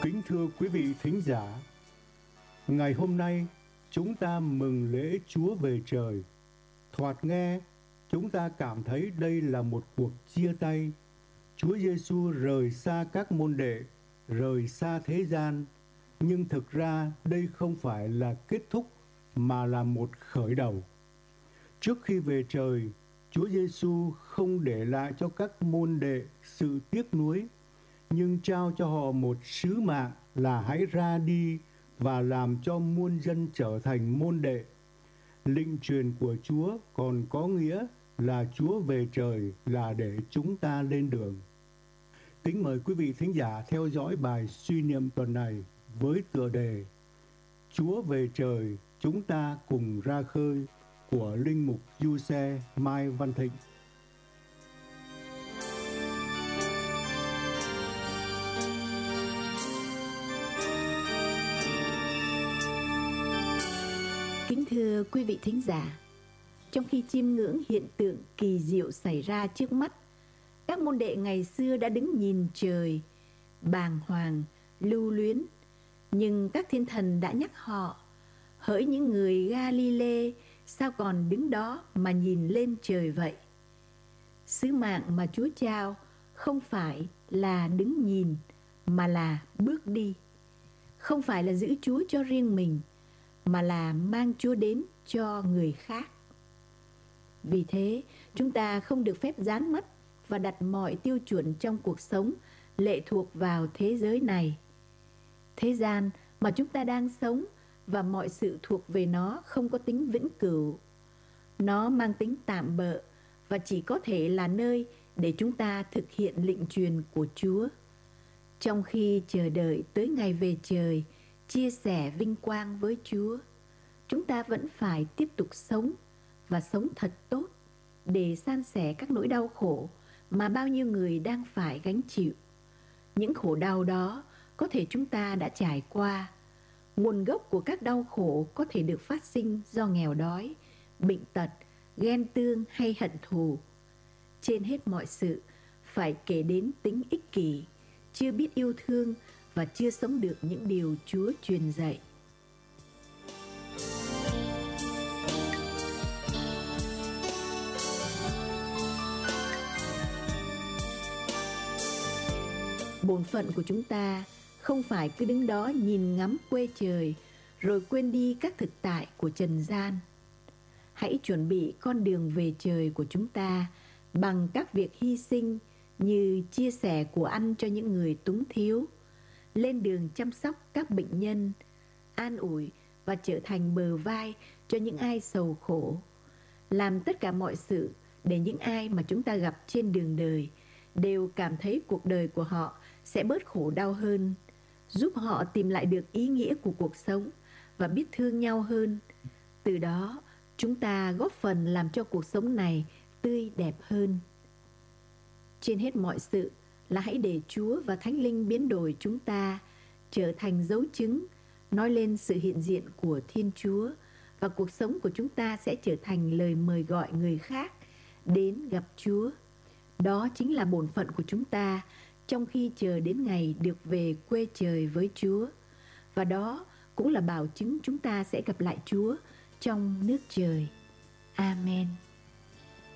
Kính thưa quý vị thính giả, ngày hôm nay chúng ta mừng lễ Chúa về trời. Thoạt nghe, chúng ta cảm thấy đây là một cuộc chia tay. Chúa Giêsu rời xa các môn đệ, rời xa thế gian. Nhưng thực ra đây không phải là kết thúc mà là một khởi đầu. Trước khi về trời, Chúa Giêsu không để lại cho các môn đệ sự tiếc nuối, nhưng trao cho họ một sứ mạng là hãy ra đi và làm cho muôn dân trở thành môn đệ. Lệnh truyền của Chúa còn có nghĩa là Chúa về trời là để chúng ta lên đường. Kính mời quý vị thính giả theo dõi bài suy niệm tuần này với tựa đề Chúa về trời, chúng ta cùng ra khơi của Linh mục Giuse Mai Văn Thịnh. Kính thưa quý vị thính giả, trong khi chiêm ngưỡng hiện tượng kỳ diệu xảy ra trước mắt, các môn đệ ngày xưa đã đứng nhìn trời, bàng hoàng, lưu luyến. Nhưng các thiên thần đã nhắc họ, hỡi những người Ga-li-lê, sao còn đứng đó mà nhìn lên trời vậy? Sứ mạng mà Chúa trao không phải là đứng nhìn, mà là bước đi. Không phải là giữ Chúa cho riêng mình, mà là mang Chúa đến cho người khác. Vì thế, chúng ta không được phép dán mắt và đặt mọi tiêu chuẩn trong cuộc sống lệ thuộc vào thế giới này. Thế gian mà chúng ta đang sống và mọi sự thuộc về nó không có tính vĩnh cửu. Nó mang tính tạm bợ và chỉ có thể là nơi để chúng ta thực hiện lệnh truyền của Chúa. Trong khi chờ đợi tới ngày về trời, chia sẻ vinh quang với Chúa, chúng ta vẫn phải tiếp tục sống và sống thật tốt để san sẻ các nỗi đau khổ mà bao nhiêu người đang phải gánh chịu. Những khổ đau đó có thể chúng ta đã trải qua. Nguồn gốc của các đau khổ có thể được phát sinh do nghèo đói, bệnh tật, ghen tương hay hận thù. Trên hết mọi sự, phải kể đến tính ích kỷ, chưa biết yêu thương và chưa sống được những điều Chúa truyền dạy. Bổn phận của chúng ta không phải cứ đứng đó nhìn ngắm quê trời rồi quên đi các thực tại của trần gian. Hãy chuẩn bị con đường về trời của chúng ta bằng các việc hy sinh như chia sẻ của ăn cho những người túng thiếu, lên đường chăm sóc các bệnh nhân, an ủi và trở thành bờ vai cho những ai sầu khổ. Làm tất cả mọi sự để những ai mà chúng ta gặp trên đường đời đều cảm thấy cuộc đời của họ sẽ bớt khổ đau hơn, giúp họ tìm lại được ý nghĩa của cuộc sống và biết thương nhau hơn. Từ đó, chúng ta góp phần làm cho cuộc sống này tươi đẹp hơn. Trên hết mọi sự là hãy để Chúa và Thánh Linh biến đổi chúng ta trở thành dấu chứng, nói lên sự hiện diện của Thiên Chúa, và cuộc sống của chúng ta sẽ trở thành lời mời gọi người khác đến gặp Chúa. Đó chính là bổn phận của chúng ta trong khi chờ đến ngày được về quê trời với Chúa. Và đó cũng là bảo chứng chúng ta sẽ gặp lại Chúa trong nước trời. Amen.